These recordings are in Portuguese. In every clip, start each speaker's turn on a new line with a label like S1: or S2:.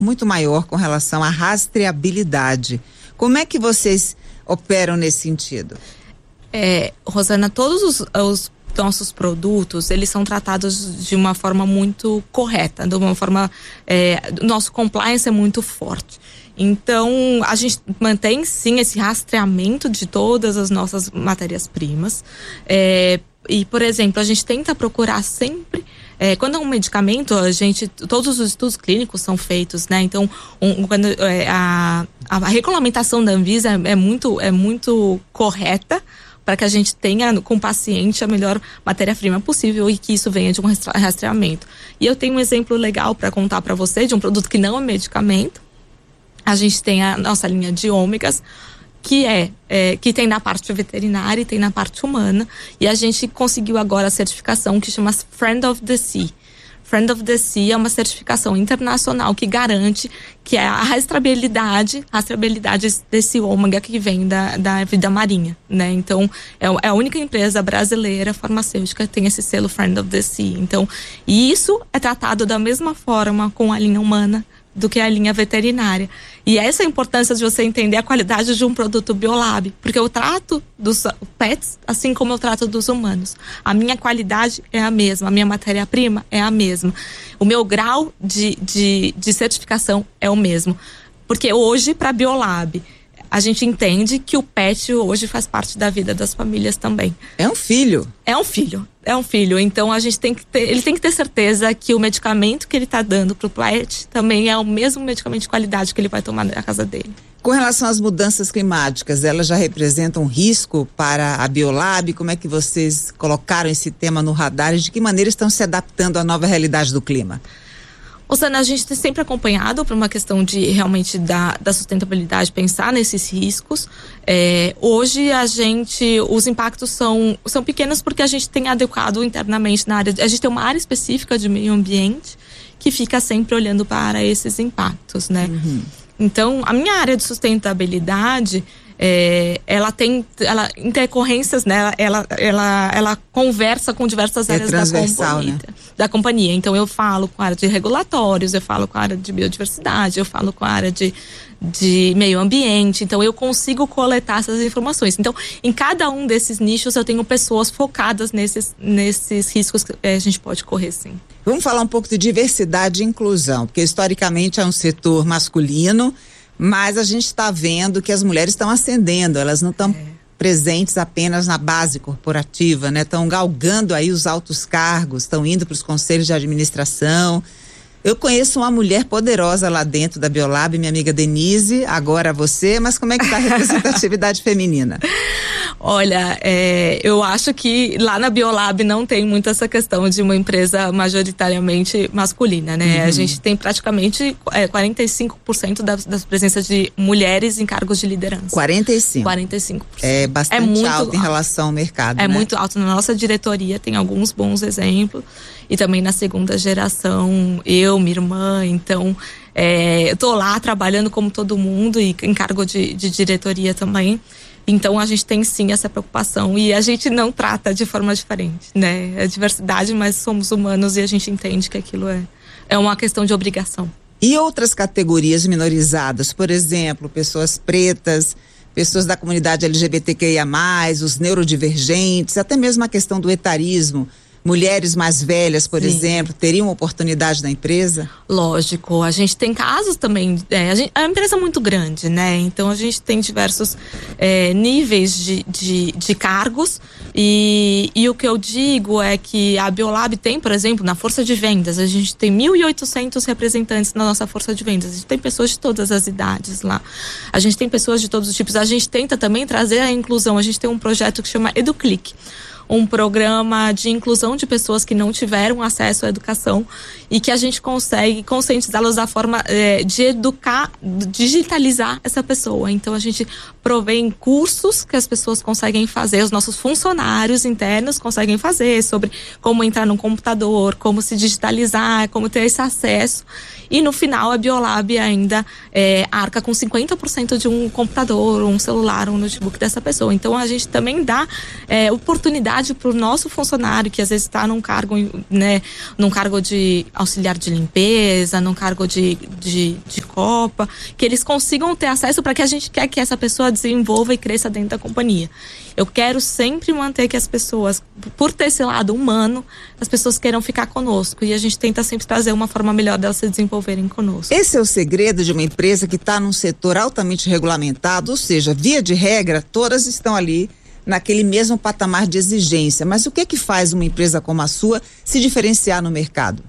S1: muito maior com relação à rastreabilidade. Como é que vocês operam nesse sentido?
S2: Rosana, todos os nossos produtos, eles são tratados de uma forma muito correta, de uma forma, nosso compliance é muito forte. Então, a gente mantém sim esse rastreamento de todas as nossas matérias-primas. E, por exemplo, a gente tenta procurar sempre, quando é um medicamento, todos os estudos clínicos são feitos, né? Então, quando a regulamentação da Anvisa é muito correta, para que a gente tenha com o paciente a melhor matéria-prima possível e que isso venha de um rastreamento. E eu tenho um exemplo legal para contar para você de um produto que não é medicamento. A gente tem a nossa linha de ômegas, que tem na parte veterinária e tem na parte humana. E a gente conseguiu agora a certificação que chama Friend of the Sea. Friend of the Sea é uma certificação internacional que garante que é a rastreabilidade desse ômega que vem da vida marinha, né? Então, é a única empresa brasileira farmacêutica que tem esse selo Friend of the Sea. Então, e isso é tratado da mesma forma com a linha humana do que a linha veterinária. E essa é a importância de você entender a qualidade de um produto Biolab, porque eu trato dos pets assim como eu trato dos humanos. A minha qualidade é a mesma, a minha matéria-prima é a mesma. O meu grau de certificação é o mesmo. Porque hoje, para Biolab, a gente entende que o pet hoje faz parte da vida das famílias também.
S1: É um filho.
S2: É um filho. Então a gente ele tem que ter certeza que o medicamento que ele está dando pro pet também é o mesmo medicamento de qualidade que ele vai tomar na casa dele.
S1: Com relação às mudanças climáticas, elas já representam um risco para a Biolab? Como é que vocês colocaram esse tema no radar e de que maneira estão se adaptando à nova realidade do clima?
S2: Osana, a gente tem sempre acompanhado por uma questão de realmente da sustentabilidade, pensar nesses riscos. Hoje os impactos são pequenos porque a gente tem adequado internamente na área, a gente tem uma área específica de meio ambiente que fica sempre olhando para esses impactos, né? Uhum. Então, a minha área de sustentabilidade, ela tem intercorrências, né? Ela conversa com diversas áreas da companhia. Então eu falo com a área de regulatórios, eu falo com a área de biodiversidade, eu falo com a área de meio ambiente. Então eu consigo coletar essas informações. Então em cada um desses nichos eu tenho pessoas focadas nesses riscos que a gente pode correr, sim.
S1: Vamos falar um pouco de diversidade e inclusão, porque historicamente é um setor masculino, mas a gente está vendo que as mulheres estão ascendendo, elas não estão presentes apenas na base corporativa, né? Estão galgando aí os altos cargos, estão indo para os conselhos de administração. Eu conheço uma mulher poderosa lá dentro da Biolab, minha amiga Denise, agora você, mas como é que está a representatividade feminina?
S2: Olha, eu acho que lá na Biolab não tem muito essa questão de uma empresa majoritariamente masculina, né? Uhum. A gente tem praticamente 45% das presenças de mulheres em cargos de liderança.
S1: 45%? É bastante alto em relação ao mercado, né?
S2: Muito alto. Na nossa diretoria tem alguns bons exemplos. E também na segunda geração, minha irmã, então eu tô lá trabalhando como todo mundo e em cargo de diretoria também. Então a gente tem sim essa preocupação e a gente não trata de forma diferente, né? É diversidade, mas somos humanos e a gente entende que aquilo é uma questão de obrigação.
S1: E outras categorias minorizadas, por exemplo, pessoas pretas, pessoas da comunidade LGBTQIA+, os neurodivergentes, até mesmo a questão do etarismo. Mulheres mais velhas, por exemplo, teriam oportunidade na empresa?
S2: Lógico, a gente tem casos também, é uma empresa muito grande, né? Então a gente tem diversos níveis de cargos e o que eu digo é que a Biolab tem, por exemplo, na força de vendas, a gente tem 1.800 representantes na nossa força de vendas, a gente tem pessoas de todas as idades lá, a gente tem pessoas de todos os tipos, a gente tenta também trazer a inclusão, a gente tem um projeto que chama EduClick, um programa de inclusão de pessoas que não tiveram acesso à educação e que a gente consegue conscientizá-las da forma de educar, digitalizar essa pessoa. Então a gente provém cursos que as pessoas conseguem fazer, os nossos funcionários internos conseguem fazer sobre como entrar num computador, como se digitalizar, como ter esse acesso. E no final a Biolab ainda arca com 50% de um computador, um celular, um notebook dessa pessoa. Então a gente também dá oportunidade visibilidade para o nosso funcionário, que às vezes está num cargo, né, num cargo de auxiliar de limpeza, num cargo de copa, que eles consigam ter acesso, para que a gente quer que essa pessoa desenvolva e cresça dentro da companhia. Eu quero sempre manter que as pessoas, por ter esse lado humano, as pessoas queiram ficar conosco, e a gente tenta sempre trazer uma forma melhor delas se desenvolverem conosco.
S1: Esse é o segredo de uma empresa que está num setor altamente regulamentado, ou seja, via de regra, todas estão ali naquele mesmo patamar de exigência. Mas o que é que faz uma empresa como a sua se diferenciar no mercado?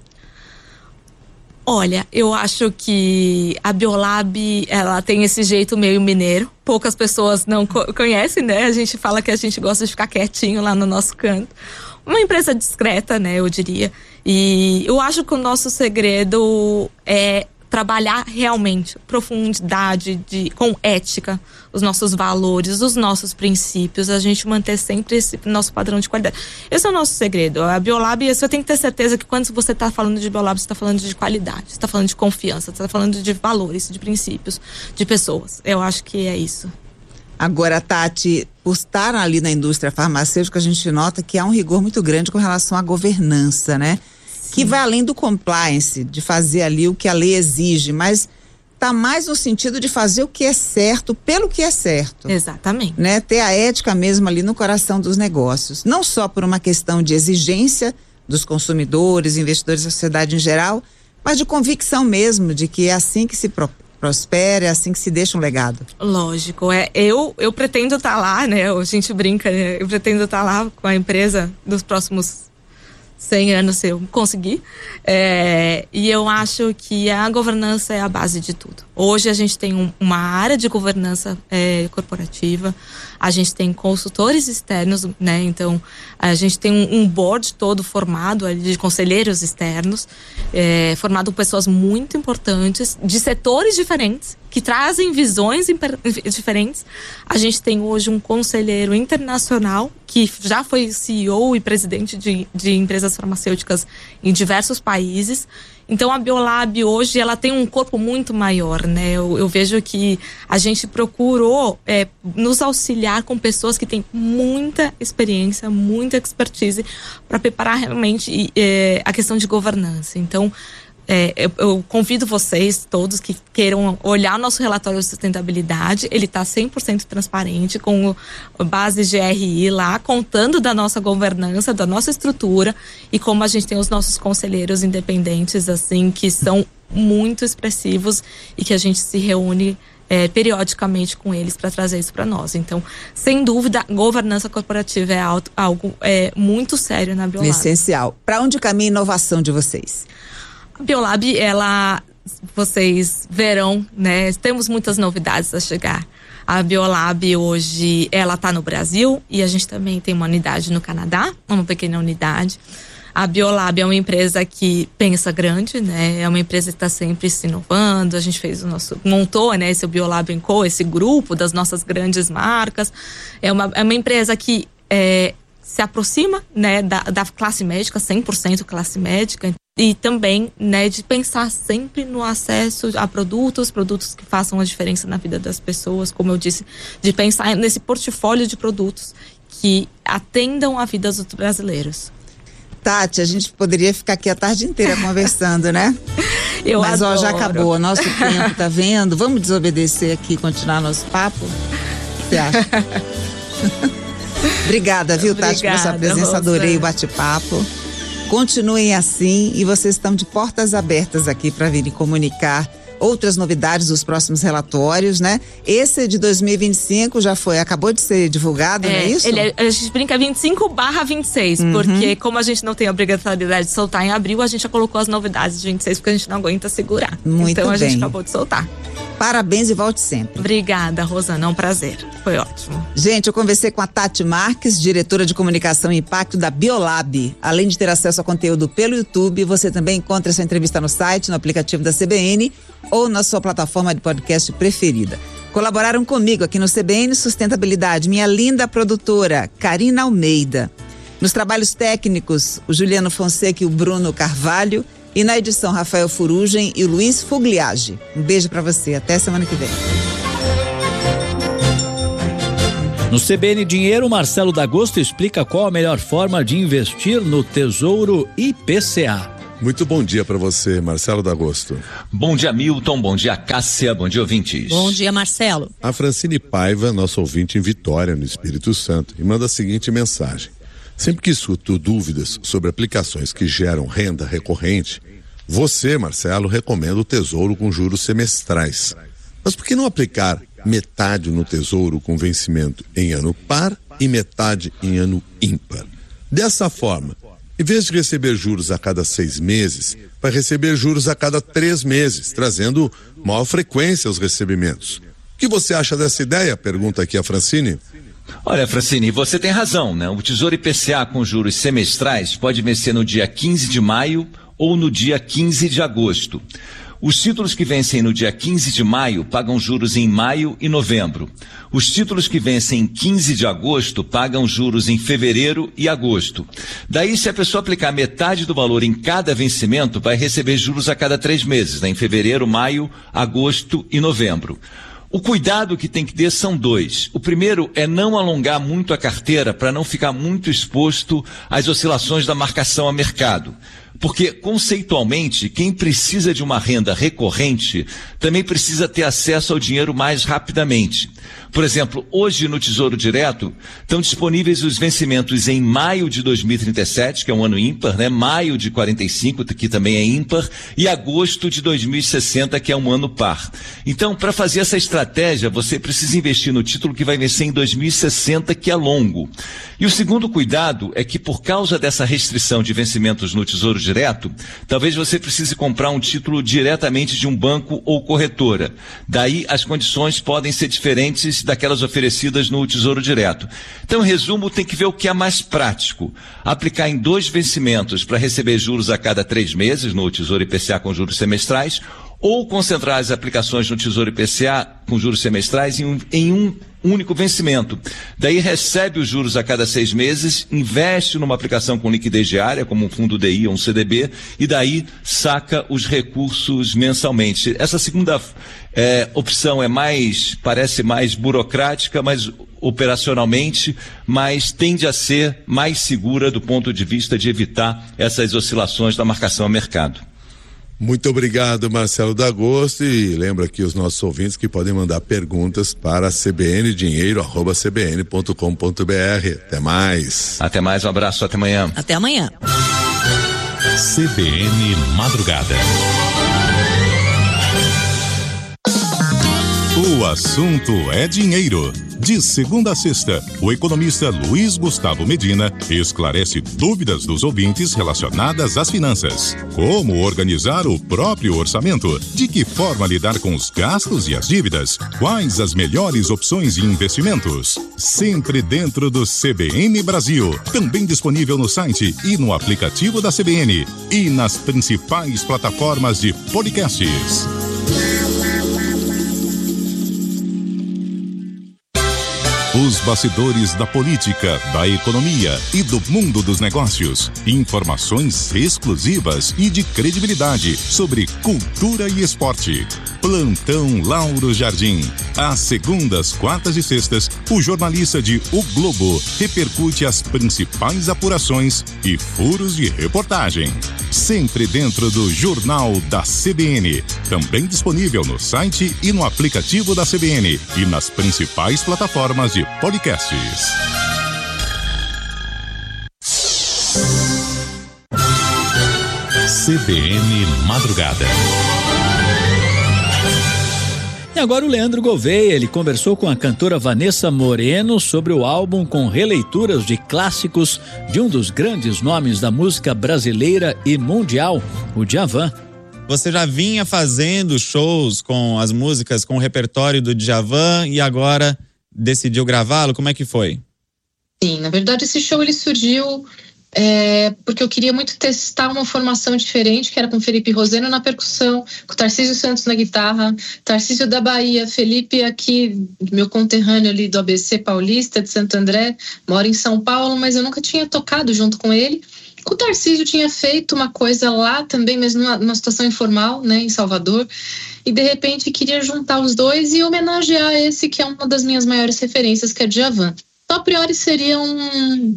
S2: Olha, eu acho que a Biolab, ela tem esse jeito meio mineiro. Poucas pessoas não conhecem, né? A gente fala que a gente gosta de ficar quietinho lá no nosso canto. Uma empresa discreta, né, eu diria. E eu acho que o nosso segredo é trabalhar realmente profundidade, com ética, os nossos valores, os nossos princípios, a gente manter sempre esse nosso padrão de qualidade. Esse é o nosso segredo. A Biolab, você tem que ter certeza que quando você está falando de Biolab, você está falando de qualidade, você está falando de confiança, você está falando de valores, de princípios, de pessoas. Eu acho que é isso.
S1: Agora, Tati, por estar ali na indústria farmacêutica, a gente nota que há um rigor muito grande com relação à governança, né? Que vai além do compliance, de fazer ali o que a lei exige, mas está mais no sentido de fazer o que é certo pelo que é certo.
S2: Exatamente.
S1: Né? Ter a ética mesmo ali no coração dos negócios. Não só por uma questão de exigência dos consumidores, investidores da sociedade em geral, mas de convicção mesmo de que é assim que se prospera, é assim que se deixa um legado.
S2: Lógico. Eu pretendo estar lá, né? A gente brinca, né? Eu pretendo estar lá com a empresa dos próximos 100 anos, se eu conseguir. E eu acho que a governança é a base de tudo. Hoje a gente tem uma área de governança corporativa, a gente tem consultores externos, né? Então, a gente tem um board todo formado ali de conselheiros externos, formado por pessoas muito importantes, de setores diferentes, que trazem visões diferentes. A gente tem hoje um conselheiro internacional, que já foi CEO e presidente de empresas farmacêuticas em diversos países. Então a Biolab hoje, ela tem um corpo muito maior, né? Eu vejo que a gente procurou nos auxiliar com pessoas que têm muita experiência, muita expertise para preparar realmente a questão de governança. Então, eu convido vocês todos que queiram olhar o nosso relatório de sustentabilidade. Ele está 100% transparente, com base GRI lá, contando da nossa governança, da nossa estrutura, e como a gente tem os nossos conselheiros independentes, assim, que são muito expressivos e que a gente se reúne periodicamente com eles para trazer isso para nós. Então, sem dúvida, governança corporativa é algo muito sério na Biolab.
S1: Essencial. Para onde caminha a inovação de vocês?
S2: A Biolab, vocês verão, né? Temos muitas novidades a chegar. A Biolab hoje, ela está no Brasil, e a gente também tem uma unidade no Canadá, uma pequena unidade. A Biolab é uma empresa que pensa grande, né? É uma empresa que está sempre se inovando. A gente montou, né, esse Biolab & Co, esse grupo das nossas grandes marcas. É uma empresa que se aproxima, né, da classe médica, 100% classe médica. E também, né, de pensar sempre no acesso a produtos que façam a diferença na vida das pessoas, como eu disse, de pensar nesse portfólio de produtos que atendam a vida dos brasileiros.
S1: Tati, a gente poderia ficar aqui a tarde inteira conversando, né? Mas
S2: adoro.
S1: Já acabou, nosso tempo, tá vendo? Vamos desobedecer aqui e continuar nosso papo? O que você acha? Obrigada, viu, Tati, pela sua presença, Rosa. Adorei o bate-papo. Continuem assim, e vocês estão de portas abertas aqui para virem comunicar outras novidades dos próximos relatórios, né? Esse de 2025 já acabou de ser divulgado, não é isso?
S2: A gente brinca 25/26, porque como a gente não tem a obrigatoriedade de soltar em abril, a gente já colocou as novidades de 26, porque a gente não aguenta segurar.
S1: Muito
S2: então
S1: bem.
S2: A gente acabou de soltar.
S1: Parabéns e volte sempre.
S2: Obrigada, Rosana, é um prazer. Foi ótimo.
S1: Gente, eu conversei com a Tati Marques, diretora de comunicação e impacto da Biolab. Além de ter acesso a conteúdo pelo YouTube, você também encontra essa entrevista no site, no aplicativo da CBN ou na sua plataforma de podcast preferida. Colaboraram comigo aqui no CBN Sustentabilidade, minha linda produtora, Karina Almeida. Nos trabalhos técnicos, o Juliano Fonseca e o Bruno Carvalho. E na edição, Rafael Furugem e o Luiz Fugliage. Um beijo pra você, até semana que vem.
S3: No CBN Dinheiro, Marcelo D'Agosto explica qual a melhor forma de investir no Tesouro IPCA.
S4: Muito bom dia para você, Marcelo D'Agosto.
S5: Bom dia, Milton. Bom dia, Cássia. Bom dia, ouvintes.
S6: Bom dia, Marcelo.
S4: A Francine Paiva, nossa ouvinte em Vitória, no Espírito Santo, e manda a seguinte mensagem. Sempre que escuto dúvidas sobre aplicações que geram renda recorrente, você, Marcelo, recomenda o Tesouro com juros semestrais. Mas por que não aplicar metade no Tesouro com vencimento em ano par e metade em ano ímpar? Dessa forma, em vez de receber juros a cada 6 meses, vai receber juros a cada 3 meses, trazendo maior frequência aos recebimentos. O que você acha dessa ideia? Pergunta aqui a Francine.
S5: Olha, Francine, você tem razão, né? O Tesouro IPCA com juros semestrais pode vencer no dia 15 de maio ou no dia 15 de agosto. Os títulos que vencem no dia 15 de maio pagam juros em maio e novembro. Os títulos que vencem em 15 de agosto pagam juros em fevereiro e agosto. Daí, se a pessoa aplicar metade do valor em cada vencimento, vai receber juros a cada 3 meses, né? Em fevereiro, maio, agosto e novembro. O cuidado que tem que ter são 2. O primeiro é não alongar muito a carteira para não ficar muito exposto às oscilações da marcação a mercado. Porque, conceitualmente, quem precisa de uma renda recorrente também precisa ter acesso ao dinheiro mais rapidamente. Por exemplo, hoje no Tesouro Direto estão disponíveis os vencimentos em maio de 2037, que é um ano ímpar, né? Maio de 45, que também é ímpar, e agosto de 2060, que é um ano par. Então, para fazer essa estratégia, você precisa investir no título que vai vencer em 2060, que é longo. E o segundo cuidado é que, por causa dessa restrição de vencimentos no Tesouro Direto, talvez você precise comprar um título diretamente de um banco ou corretora. Daí, as condições podem ser diferentes daquelas oferecidas no Tesouro Direto. Então, em resumo, tem que ver o que é mais prático. Aplicar em 2 vencimentos para receber juros a cada 3 meses no Tesouro IPCA com juros semestrais, ou concentrar as aplicações no Tesouro IPCA com juros semestrais em um único vencimento. Daí recebe os juros a cada 6 meses, investe numa aplicação com liquidez diária, como um fundo DI ou um CDB, e daí saca os recursos mensalmente. Essa segunda opção parece mais burocrática, mas operacionalmente, mas tende a ser mais segura do ponto de vista de evitar essas oscilações da marcação a mercado.
S4: Muito obrigado, Marcelo D'Agosto, e lembra aqui os nossos ouvintes que podem mandar perguntas para cbndinheiro@cbn.com.br. Até mais.
S5: Até mais, um abraço, até amanhã.
S6: Até amanhã.
S7: CBN Madrugada. O assunto é dinheiro. De segunda a sexta, o economista Luiz Gustavo Medina esclarece dúvidas dos ouvintes relacionadas às finanças. Como organizar o próprio orçamento? De que forma lidar com os gastos e as dívidas? Quais as melhores opções de investimentos? Sempre dentro do CBN Brasil. Também disponível no site e no aplicativo da CBN. E nas principais plataformas de podcasts. Os bastidores da política, da economia e do mundo dos negócios. Informações exclusivas e de credibilidade sobre cultura e esporte. Plantão Lauro Jardim. Às segundas, quartas e sextas, o jornalista de O Globo repercute as principais apurações e furos de reportagem. Sempre dentro do Jornal da CBN. Também disponível no site e no aplicativo da CBN e nas principais plataformas de podcasts. CBN Madrugada.
S3: E agora o Leandro Gouveia, ele conversou com a cantora Vanessa Moreno sobre o álbum com releituras de clássicos de um dos grandes nomes da música brasileira e mundial, o Djavan.
S8: Você já vinha fazendo shows com as músicas, com o repertório do Djavan e agora decidiu gravá-lo? Como é que foi?
S9: Sim, na verdade esse show ele surgiu porque eu queria muito testar uma formação diferente, que era com Felipe Roseno na percussão, com Tarcísio Santos na guitarra, Tarcísio da Bahia, Felipe aqui, meu conterrâneo ali do ABC Paulista, de Santo André, mora em São Paulo, mas eu nunca tinha tocado junto com ele. Com o Tarcísio tinha feito uma coisa lá também, mas numa situação informal, né, em Salvador. e de repente queria juntar os dois e homenagear esse que é uma das minhas maiores referências, que é Djavan. Então, a priori seria um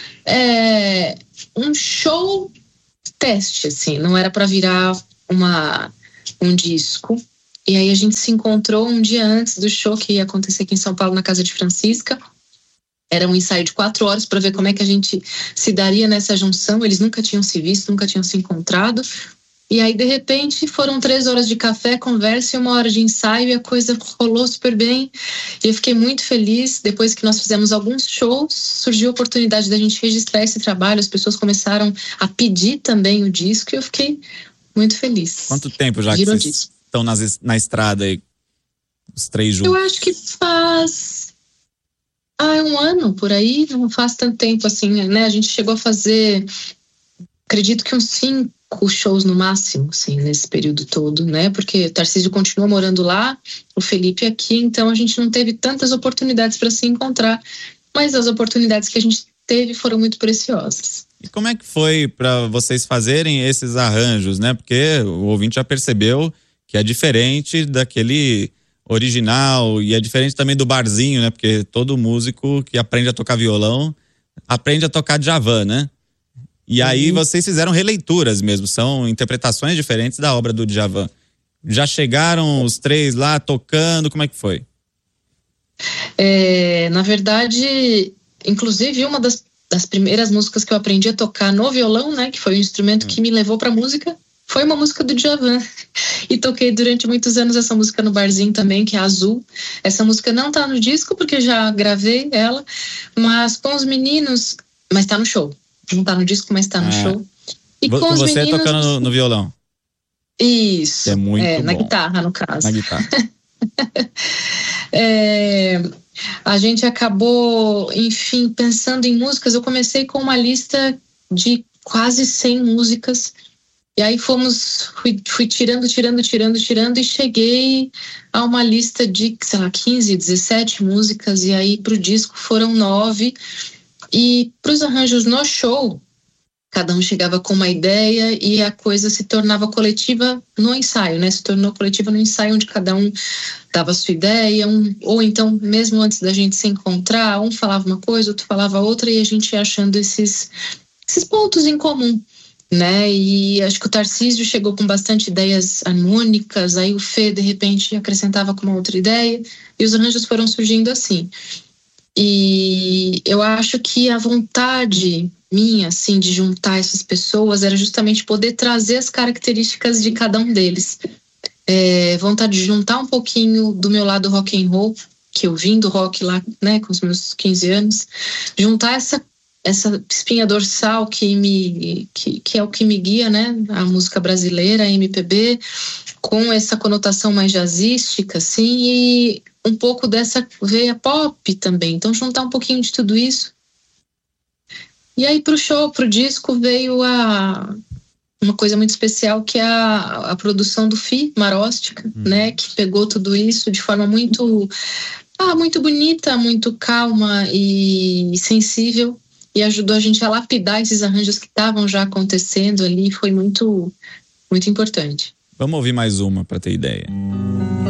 S9: show teste, assim, não era para virar um disco. E aí a gente se encontrou um dia antes do show que ia acontecer aqui em São Paulo, na casa de Francisca. Era um ensaio de 4 horas para ver como é que a gente se daria nessa junção. Eles nunca tinham se visto, nunca tinham se encontrado. E aí, de repente, foram 3 horas de café, conversa e 1 hora de ensaio, e a coisa rolou super bem. E eu fiquei muito feliz. Depois que nós fizemos alguns shows, surgiu a oportunidade da gente registrar esse trabalho. As pessoas começaram a pedir também o disco e eu fiquei muito feliz.
S8: Quanto tempo já que vocês estão na estrada aí, os 3 juntos?
S9: Eu acho que faz 1 ano por aí, não faz tanto tempo assim, né? A gente chegou a fazer, acredito que uns 5 shows no máximo, assim, nesse período todo, né? Porque o Tarcísio continua morando lá, o Felipe aqui, então a gente não teve tantas oportunidades para se encontrar, mas as oportunidades que a gente teve foram muito preciosas.
S8: E como é que foi para vocês fazerem esses arranjos, né? Porque o ouvinte já percebeu que é diferente daquele original e é diferente também do barzinho, né? Porque todo músico que aprende a tocar violão aprende a tocar Djavan, né? E aí vocês fizeram releituras mesmo, são interpretações diferentes da obra do Djavan. Já chegaram os 3 lá tocando, como é que foi?
S9: Na verdade, inclusive uma das primeiras músicas que eu aprendi a tocar no violão, né, que foi o instrumento que me levou pra música, foi uma música do Djavan. E toquei durante muitos anos essa música no barzinho também, que é Azul. Essa música não tá no disco, porque já gravei ela, mas com os meninos, mas tá no show. Não tá no disco, mas tá no show. E com os
S8: você
S9: meninos,
S8: tocando no violão?
S9: Isso.
S8: É muito
S9: na
S8: bom.
S9: guitarra, no caso.
S8: Na guitarra.
S9: A gente acabou, enfim, pensando em músicas. Eu comecei com uma lista de quase 100 músicas. E aí fui tirando e cheguei a uma lista de, sei lá, 15, 17 músicas. E aí pro disco foram 9. E para os arranjos no show, cada um chegava com uma ideia e a coisa se tornava coletiva no ensaio, né? Se tornou coletiva no ensaio, onde cada um dava a sua ideia, ou então, mesmo antes da gente se encontrar, um falava uma coisa, outro falava outra, e a gente ia achando esses pontos em comum, né? E acho que o Tarcísio chegou com bastante ideias harmônicas, aí o Fê, de repente, acrescentava com uma outra ideia, e os arranjos foram surgindo assim. E eu acho que a vontade minha, assim, de juntar essas pessoas era justamente poder trazer as características de cada um deles. Vontade de juntar um pouquinho do meu lado rock and roll, que eu vim do rock lá, né, com os meus 15 anos, juntar essa espinha dorsal que é o que me guia, né, a música brasileira, a MPB, com essa conotação mais jazzística, assim, e um pouco dessa veia pop também. Então, juntar um pouquinho de tudo isso. E aí, pro disco, veio uma coisa muito especial, que é a produção do Fi Maróstica, né? Que pegou tudo isso de forma muito bonita, muito calma e sensível, e ajudou a gente a lapidar esses arranjos que estavam já acontecendo ali. Foi muito, muito importante.
S8: Vamos ouvir mais uma para ter ideia.